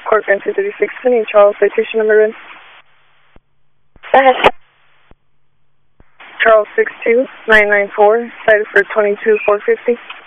Court Grand 236, City Charles, citation number in. Go ahead. Charles 62994, cited for 22,450.